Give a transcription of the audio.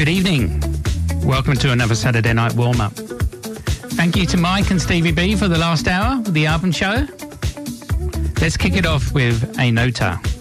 Good evening. Welcome to another Saturday night warm-up. Thank you to Mike and Stevie B for the last hour of the album show. Let's kick it off with A Nota.